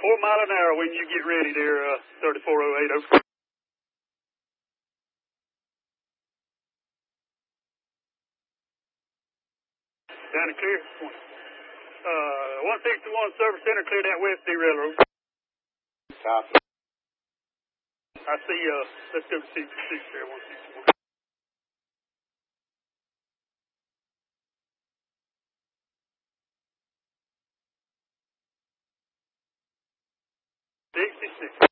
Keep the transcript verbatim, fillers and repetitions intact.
Four mile an hour when you get ready there, uh, thirty-four oh eight. Okay. Down and clear. Uh, one sixty-one Service Center, clear that West D Railroad. Copy. I see, uh, let's go to sixty-six there, one sixty-one. sixty-six.